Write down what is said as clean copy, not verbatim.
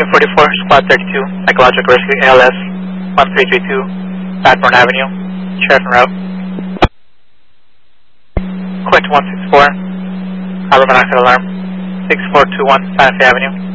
Engine 44, Squad 32, Psychological Rescue ALS 1332, Backburn Avenue, Sheriff en route. Quint 164, carbon monoxide alarm, 6421, Santa Fe Avenue.